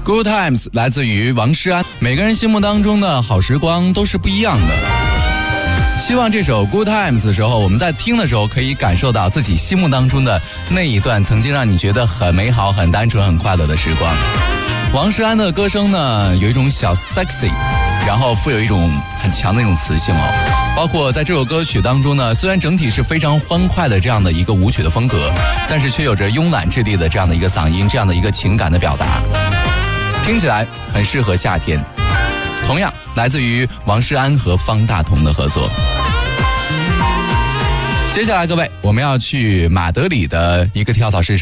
Good Times 来自于王诗安。每个人心目当中的好时光都是不一样的。希望这首 Good Times 的时候，我们在听的时候可以感受到自己心目当中的那一段曾经让你觉得很美好、很单纯、很快乐的时光。王诗安的歌声呢，有一种小 sexy， 然后富有一种很强的那种磁性哦。包括在这首歌曲当中呢，虽然整体是非常欢快的这样的一个舞曲的风格，但是却有着慵懒质地的这样的一个嗓音，这样的一个情感的表达，听起来很适合夏天。同样来自于王诗安和方大同的合作。接下来各位，我们要去马德里的一个跳蚤市场。